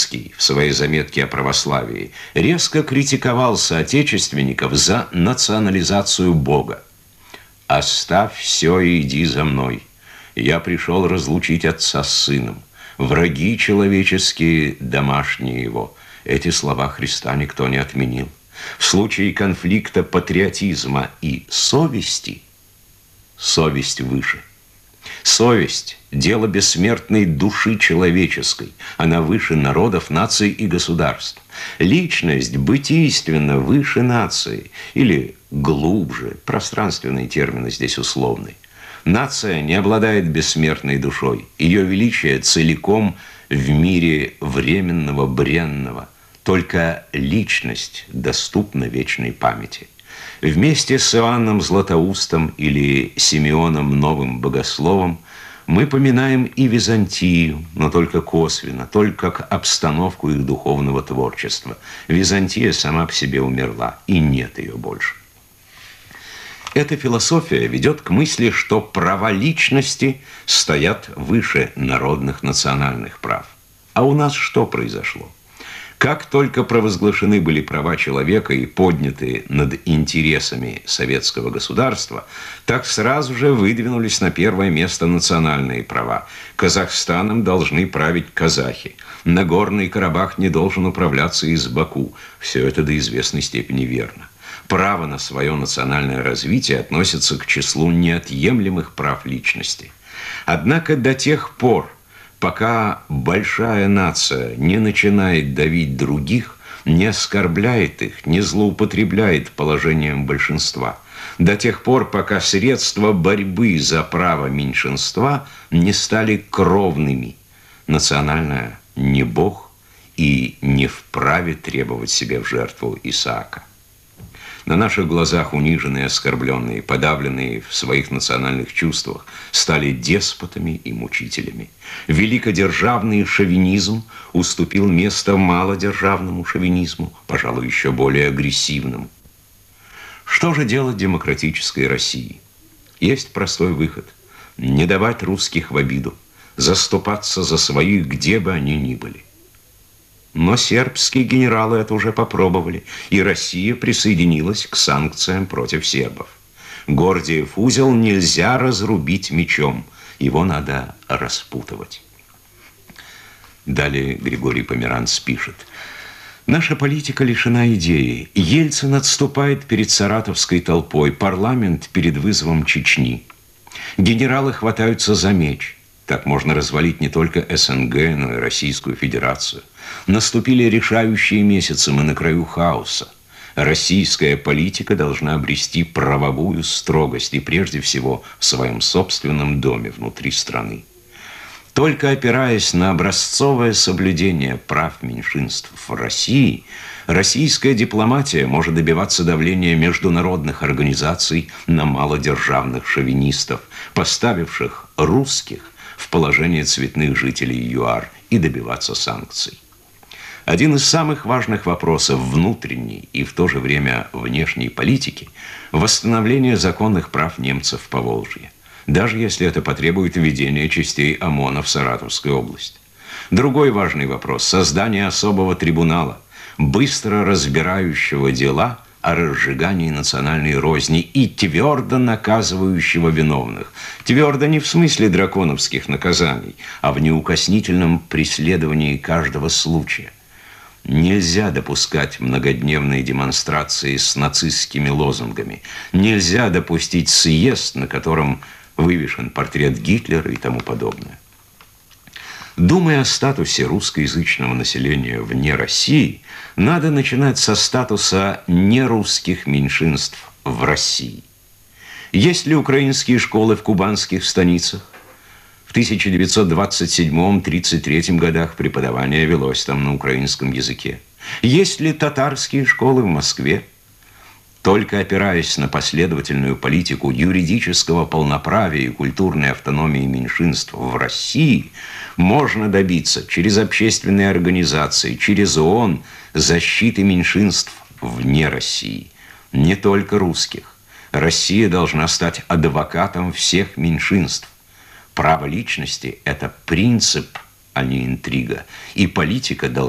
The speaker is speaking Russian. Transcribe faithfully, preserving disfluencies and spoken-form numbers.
Высоцкий в своей заметке о православии резко критиковал соотечественников за национализацию Бога. «Оставь все и иди за мной. Я пришел разлучить отца с сыном. Враги человеческие, домашние его». Эти слова Христа никто не отменил. В случае конфликта патриотизма и совести совесть выше. Совесть – дело бессмертной души человеческой. Она выше народов, наций и государств. Личность бытийственно выше нации. Или глубже. Пространственные термины здесь условны. Нация не обладает бессмертной душой. Ее величие целиком в мире временного, бренного. Только личность доступна вечной памяти. Вместе с Иоанном Златоустом или Симеоном Новым Богословом мы поминаем и Византию, но только косвенно, только как обстановку их духовного творчества. Византия сама по себе умерла, и нет ее больше. Эта философия ведет к мысли, что права личности стоят выше народных национальных прав. А у нас что произошло? Как только провозглашены были права человека и подняты над интересами советского государства, так сразу же выдвинулись на первое место национальные права. Казахстаном должны править казахи. Нагорный Карабах не должен управляться из Баку. Все это до известной степени верно. Право на свое национальное развитие относится к числу неотъемлемых прав личности. Однако до тех пор, пока большая нация не начинает давить других, не оскорбляет их, не злоупотребляет положением большинства, до тех пор, пока средства борьбы за право меньшинства не стали кровными, национальная не Бог и не вправе требовать себе в жертву Исаака. На наших глазах униженные, оскорбленные, подавленные в своих национальных чувствах стали деспотами и мучителями. Великодержавный шовинизм уступил место малодержавному шовинизму, пожалуй, еще более агрессивному. Что же делать демократической России? Есть простой выход – не давать русских в обиду, заступаться за своих, где бы они ни были. Но сербские генералы это уже попробовали, и Россия присоединилась к санкциям против сербов. Гордиев узел нельзя разрубить мечом, его надо распутывать. Далее Григорий Померанц пишет. Наша политика лишена идеи. Ельцин отступает перед саратовской толпой, парламент перед вызовом Чечни. Генералы хватаются за меч. Так можно развалить не только СНГ, но и Российскую Федерацию. Наступили решающие месяцы, мы на краю хаоса. Российская политика должна обрести правовую строгость, и прежде всего в своем собственном доме, внутри страны. Только опираясь на образцовое соблюдение прав меньшинств в России, российская дипломатия может добиваться давления международных организаций на малодержавных шовинистов, поставивших русских в положение цветных жителей ЮАР, и добиваться санкций. Один из самых важных вопросов внутренней и в то же время внешней политики – восстановление законных прав немцев в Поволжье, даже если это потребует введения частей ОМОНа в Саратовскую область. Другой важный вопрос – создание особого трибунала, быстро разбирающего дела о разжигании национальной розни и твердо наказывающего виновных. Твердо не в смысле драконовских наказаний, а в неукоснительном преследовании каждого случая. Нельзя допускать многодневные демонстрации с нацистскими лозунгами. Нельзя допустить съезд, на котором вывешен портрет Гитлера и тому подобное. Думая о статусе русскоязычного населения вне России, надо начинать со статуса нерусских меньшинств в России. Есть ли украинские школы в кубанских станицах? В тысяча девятьсот двадцать седьмом — тридцать третьем годах преподавание велось там на украинском языке. Есть ли татарские школы в Москве? Только опираясь на последовательную политику юридического полноправия и культурной автономии меньшинств в России, можно добиться через общественные организации, через ООН защиты меньшинств вне России. Не только русских. Россия должна стать адвокатом всех меньшинств. Право личности – это принцип, а не интрига. И политика должна